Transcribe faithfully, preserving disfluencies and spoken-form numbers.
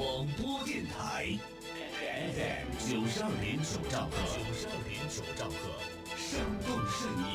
广播电台 F M 九十二点九兆赫，九十二点九兆赫，生动盛